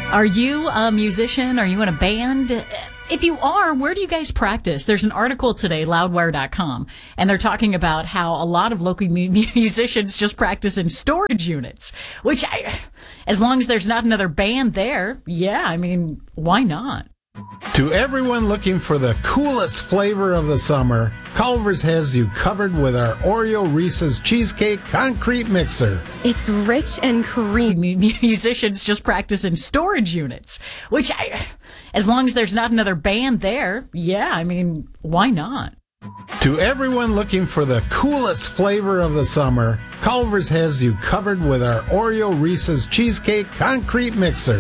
Are you a musician? Are you in a band? If you are, where do you guys practice? There's an article today, loudwire.com, and they're talking about how a lot of local musicians just practice in storage units, which, as long as there's not another band there, yeah, I mean, why not? To everyone looking for the coolest flavor of the summer, Culver's has you covered with our Oreo Reese's Cheesecake Concrete Mixer. It's rich and creamy. Musicians just practice in storage units, which, as long as there's not another band there, yeah, I mean, why not? To everyone looking for the coolest flavor of the summer, Culver's has you covered with our Oreo Reese's Cheesecake Concrete Mixer.